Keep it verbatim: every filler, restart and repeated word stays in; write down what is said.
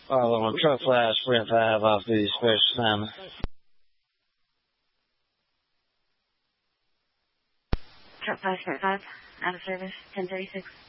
Follow on truck flash, sprint five off the special assignment. Truck five, sprint five, out of service, ten thirty-six.